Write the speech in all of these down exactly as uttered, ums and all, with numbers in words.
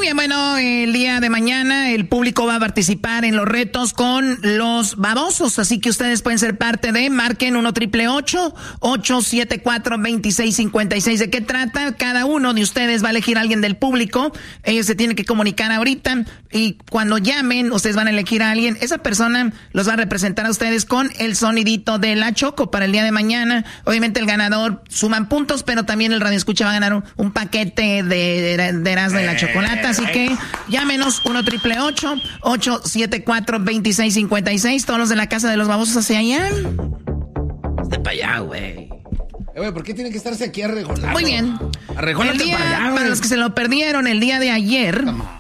bien, bueno, el día de mañana el público va a participar en los retos con los babosos, así que ustedes pueden ser parte de, marquen uno triple ocho, ocho siete cuatro, dos seis cinco seis. ¿De qué trata? Cada uno de ustedes va a elegir a alguien del público, ellos se tienen que comunicar ahorita y cuando llamen, ustedes van a elegir a alguien, esa persona los va a representar a ustedes con el sonidito de la Choco para el día de mañana. Obviamente el ganador suman puntos, pero también el radioescucha va a ganar un, un paquete de, de, de Erasmo de la Chocolata. Así que llámenos uno triple ocho, ocho siete cuatro, dos seis cinco seis. Todos los de la casa de los babosos hacia allá. De para allá, güey. Eh, güey, ¿por qué tiene que estarse aquí arreglando? Muy bien. Arreglánate para allá, güey. Para los que se lo perdieron, el día de ayer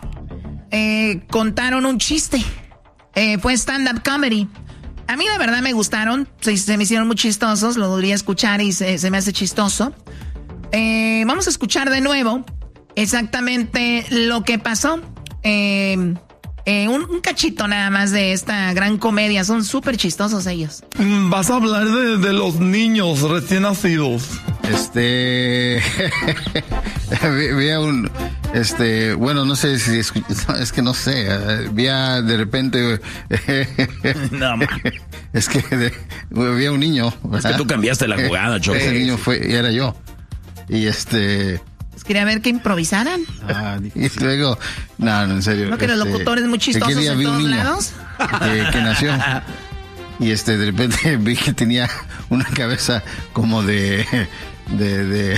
eh, contaron un chiste. Eh, fue stand-up comedy. A mí la verdad me gustaron. Se, se me hicieron muy chistosos. Lo podría escuchar y se, se me hace chistoso. Eh, vamos a escuchar de nuevo exactamente lo que pasó. Eh, eh, un, un cachito nada más de esta gran comedia. Son súper chistosos ellos. Vas a hablar de, de los niños recién nacidos. Este... vi a un... Este... Bueno, no sé si... Es, es que no sé. Vi a de repente... no, man. Es que de, vi a un niño. ¿Verdad? Es que tú cambiaste la jugada, Choco. Ese niño fue... Y era yo. Y este... Quería ver que improvisaran. Ah, y luego, no, no, en serio. ¿No que este, los locutores muy chistosos en todos lados? Que, que nació. Y este, de repente vi que tenía una cabeza como de, de, de,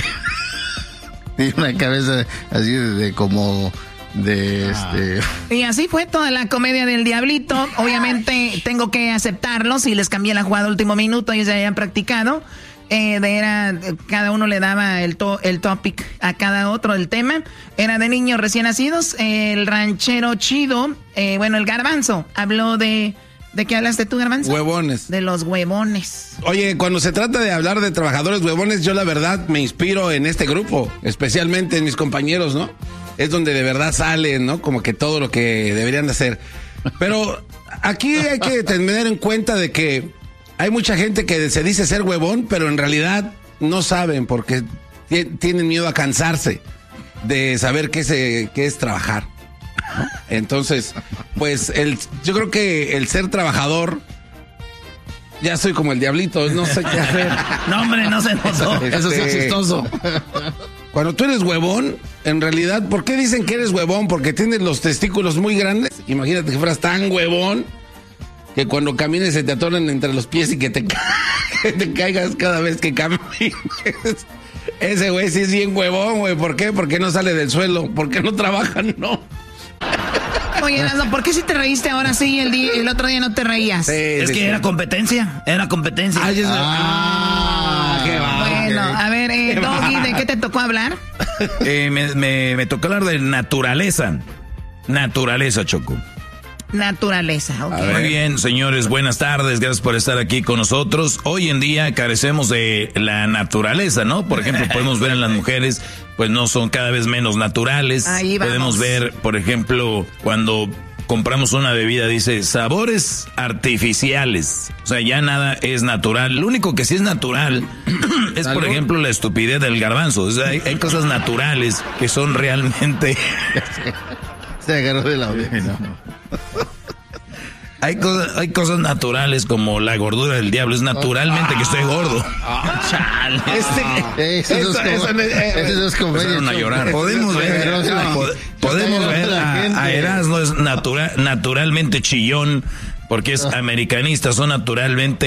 de una cabeza así de, de como de ah. este. Y así fue toda la comedia del Diablito. Obviamente tengo que aceptarlo. Si les cambié la jugada al último minuto, ellos ya habían practicado. Eh, de era, cada uno le daba el, to, el topic a cada otro, el tema. Era de niños recién nacidos. Eh, el ranchero chido, eh, bueno, el Garbanzo, habló de... ¿De qué hablaste tú, Garbanzo? Huevones. De los huevones. Oye, cuando se trata de hablar de trabajadores huevones, yo la verdad me inspiro en este grupo, especialmente en mis compañeros, ¿no? Es donde de verdad sale, ¿no? Como que todo lo que deberían de hacer. Pero aquí hay que tener en cuenta de que hay mucha gente que se dice ser huevón, pero en realidad no saben porque t- tienen miedo a cansarse de saber qué, se, qué es trabajar, ¿no? Entonces, pues el, yo creo que el ser trabajador, ya soy como el Diablito, no sé qué hacer. No, hombre, no se notó. Este, Eso sí es chistoso. Cuando tú eres huevón, en realidad, ¿por qué dicen que eres huevón? Porque tienes los testículos muy grandes. Imagínate que fueras tan huevón que cuando camines se te atoren entre los pies y que te, ca- que te caigas cada vez que camines. Ese güey sí es bien huevón, güey. ¿Por qué? Porque no sale del suelo. ¿Por qué no trabaja? No. Oye, Erasmo, ¿por qué si te reíste ahora sí y el, día, el otro día no te reías? Sí, es sí, que sí. era competencia, era competencia. Ay, es... Ah, ah, qué va. Bueno, a ver, eh, Doggy, ¿de qué te tocó hablar? Eh, me, me, me tocó hablar de naturaleza. Naturaleza, Choco. Naturaleza, ok. Muy bien, señores, buenas tardes, gracias por estar aquí con nosotros. Hoy en día carecemos de la naturaleza, ¿no? Por ejemplo, podemos ver en las mujeres, pues no son cada vez menos naturales. Ahí vamos. Podemos ver, por ejemplo, cuando compramos una bebida, dice sabores artificiales. O sea, ya nada es natural. Lo único que sí es natural es, por ejemplo, la estupidez del Garbanzo. O sea, hay, hay cosas naturales que son realmente... Se agarró de la oreja. Hay cosas, hay cosas naturales como la gordura del diablo. Es naturalmente que estoy gordo. Ah, chale. Este, Eso eso, es eso, como- eh, eso es comedia. Empezaron a llorar. Podemos ver, pod- podemos ver a, a Erasmo es natura, naturalmente chillón porque es americanista, son naturalmente